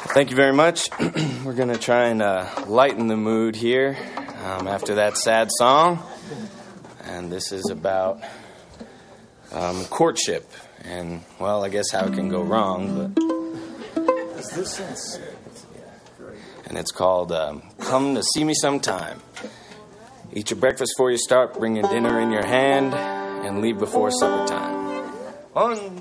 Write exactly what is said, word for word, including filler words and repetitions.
Thank you very much. We're going to try and uh, lighten the mood here um, after that sad song. And this is about um, courtship. And, well, I guess how it can go wrong. But and it's called um, Come to See Me Sometime. Eat your breakfast before you start, bring your dinner in your hand, and leave before supper time. One.